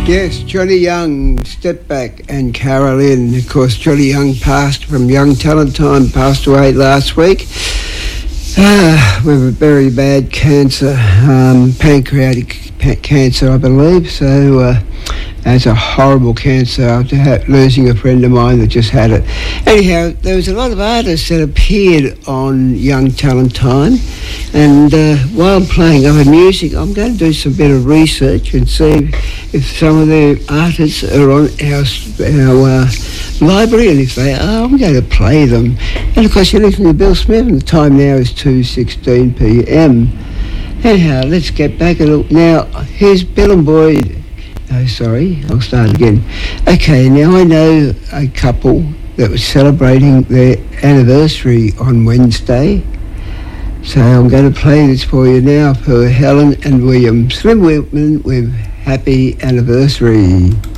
Yes, Johnny Young, Step Back, and Carolyn. Of course, Johnny Young passed from Young Talent Time, passed away last week with a very bad cancer, pancreatic cancer, I believe. So that's a horrible cancer after losing a friend of mine that just had it. Anyhow, there was a lot of artists that appeared on Young Talent Time, and while I'm playing other music, I'm going to do some bit of research and see if some of the artists are on our library, and if they are, I'm going to play them. And of course, you're listening to Bill Smith, and the time now is 2:16 p.m. Anyhow, let's get back a look. Now, here's Bill and Boyd. Oh, sorry, I'll start again. Okay, now I know a couple that was celebrating their anniversary on Wednesday. So I'm going to play this for you now for Helen and William. Slim Whitman with Happy Anniversary.